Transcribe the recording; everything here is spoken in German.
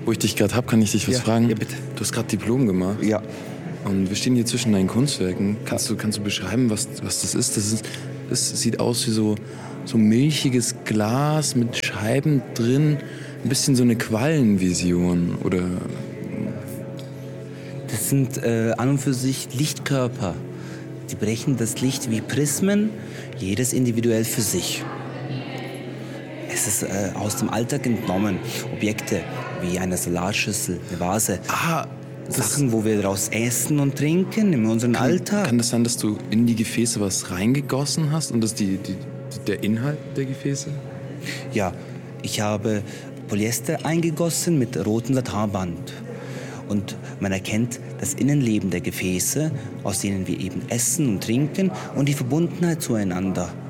Wo ich dich gerade habe, kann ich dich was fragen? Ja, bitte. Du hast gerade Diplom gemacht. Ja. Und wir stehen hier zwischen deinen Kunstwerken. Kannst du beschreiben, was das ist? Das sieht aus wie so milchiges Glas mit Scheiben drin. Ein bisschen so eine Quallenvision, oder? Das sind an und für sich Lichtkörper. Die brechen das Licht wie Prismen, jedes individuell für sich. Es ist aus dem Alltag entnommen. Objekte wie eine Salatschüssel, eine Vase. Sachen, wo wir daraus essen und trinken in unserem Alltag. Kann das sein, dass du in die Gefäße was reingegossen hast und das der Inhalt der Gefäße? Ja, ich habe Polyester eingegossen mit rotem Satinband. Und man erkennt das Innenleben der Gefäße, aus denen wir eben essen und trinken und die Verbundenheit zueinander.